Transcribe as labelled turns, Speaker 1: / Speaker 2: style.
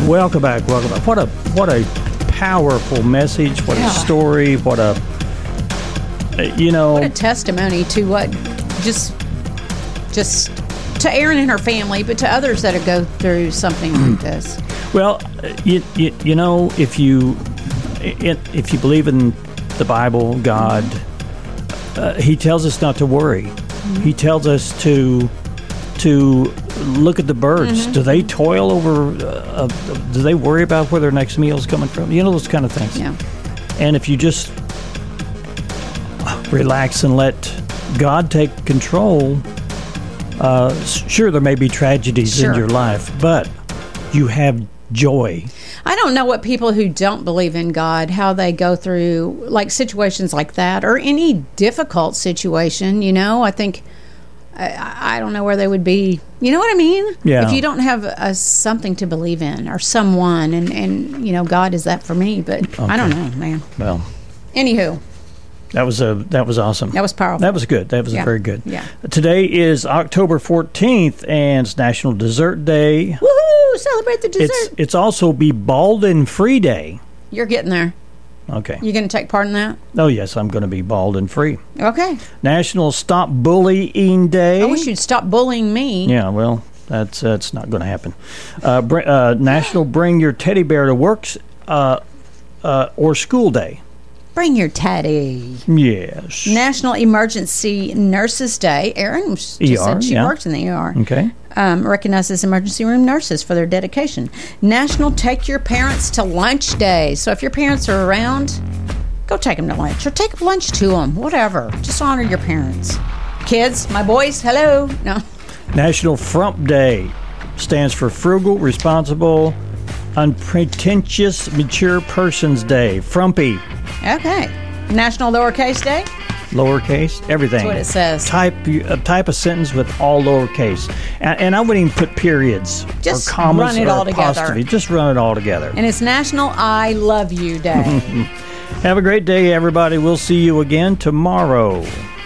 Speaker 1: Welcome back. What a powerful message. What a story. What a
Speaker 2: testimony to what just to Erin and her family, but to others that go through something like this.
Speaker 1: Well, if you believe in the Bible, God, He tells us not to worry. Mm-hmm. He tells us to look at the birds. Mm-hmm. Do they toil over? Do they worry about where their next meal is coming from? Those kind of things.
Speaker 2: Yeah.
Speaker 1: And if you just relax and let God take control, sure, there may be tragedies in your life, but you have joy.
Speaker 2: I don't know what people who don't believe in God, how they go through like situations like that or any difficult situation. I think I don't know where they would be. You know what I mean?
Speaker 1: Yeah.
Speaker 2: If you don't have something to believe in or someone, and God is that for me, but okay. I don't know, man.
Speaker 1: Well,
Speaker 2: anywho.
Speaker 1: That was awesome.
Speaker 2: That was powerful.
Speaker 1: That was good. That was very good.
Speaker 2: Yeah.
Speaker 1: Today is October 14th, and it's National Dessert Day.
Speaker 2: Woohoo! Celebrate the dessert.
Speaker 1: It's also Be Bald and Free Day.
Speaker 2: You're getting there.
Speaker 1: Okay.
Speaker 2: You going to take part in that?
Speaker 1: Oh, yes. I'm going to be bald and free.
Speaker 2: Okay.
Speaker 1: National Stop Bullying Day.
Speaker 2: I wish you'd stop bullying me.
Speaker 1: Yeah, well, that's not going to happen. National Bring Your Teddy Bear to Work or School Day.
Speaker 2: Bring your teddy.
Speaker 1: Yes.
Speaker 2: National Emergency Nurses Day. Erin just said she works in the ER.
Speaker 1: Okay.
Speaker 2: Recognizes emergency room nurses for their dedication. National Take Your Parents to Lunch Day. So if your parents are around, go take them to lunch or take lunch to them. Whatever. Just honor your parents. Kids, my boys, hello. No.
Speaker 1: National Frump Day stands for Frugal, Responsible, Unpretentious, Mature Persons Day. Frumpy.
Speaker 2: Okay. National Lowercase Day?
Speaker 1: Lowercase, everything.
Speaker 2: That's what it says.
Speaker 1: Type a sentence with all lowercase. And I wouldn't even put periods
Speaker 2: just
Speaker 1: or commas
Speaker 2: run it
Speaker 1: or
Speaker 2: all together.
Speaker 1: apostrophe. Just run it all together.
Speaker 2: And it's National I Love You Day.
Speaker 1: Have a great day, everybody. We'll see you again tomorrow.